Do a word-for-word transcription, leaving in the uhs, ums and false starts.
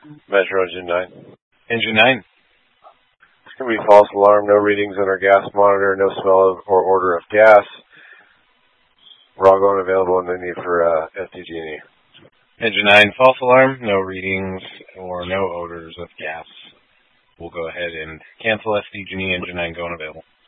Metro Engine nine. Engine nine. It's going to be false alarm, no readings on our gas monitor, no smell of, or odor of gas. We're all going available and the need for uh, S D G and E. Engine nine, false alarm, no readings or no odors of gas. We'll go ahead and cancel S D G and E, Engine nine going available.